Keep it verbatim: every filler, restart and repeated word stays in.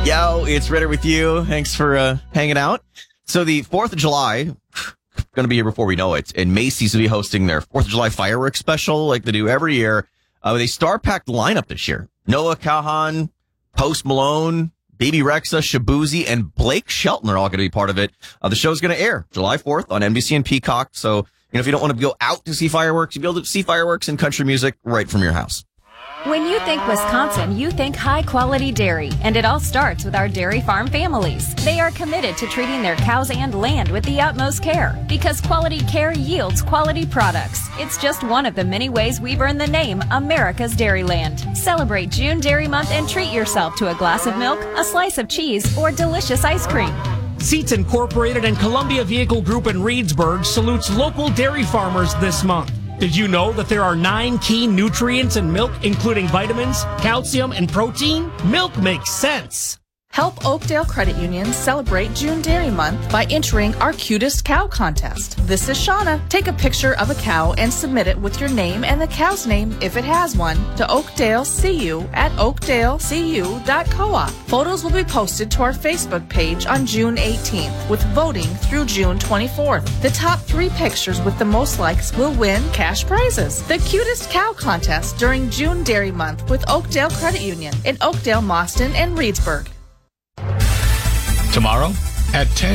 Yo, it's Ritter with you. Thanks for uh, hanging out. So the fourth of July, going to be here before we know it, and Macy's will be hosting their fourth of July fireworks special like they do every year. Uh, with a star-packed lineup this year. Noah Kahan, Post Malone, Baby Rexha, Shabuzi, and Blake Shelton are all going to be part of it. Uh, the show's going to air July fourth on N B C and Peacock. So, you know, if you don't want to go out to see fireworks, you'll be able to see fireworks and country music right from your house. When you think Wisconsin, you think high-quality dairy, and it all starts with our dairy farm families. They are committed to treating their cows and land with the utmost care, because quality care yields quality products. It's just one of the many ways we've earned the name America's Dairyland. Celebrate June Dairy Month and treat yourself to a glass of milk, a slice of cheese, or delicious ice cream. Seats Incorporated and Columbia Vehicle Group in Reedsburg salutes local dairy farmers this month. Did you know that there are nine key nutrients in milk, including vitamins, calcium, and protein? Milk makes sense. Help Oakdale Credit Union celebrate June Dairy Month by entering our Cutest Cow contest. This is Shauna. Take a picture of a cow and submit it with your name and the cow's name, if it has one, to Oakdale C U at oakdale c u dot coop. Photos will be posted to our Facebook page on June eighteenth, with voting through June twenty-fourth. The top three pictures with the most likes will win cash prizes. The Cutest Cow contest during June Dairy Month with Oakdale Credit Union in Oakdale, Mauston, and Reedsburg. Tomorrow at ten.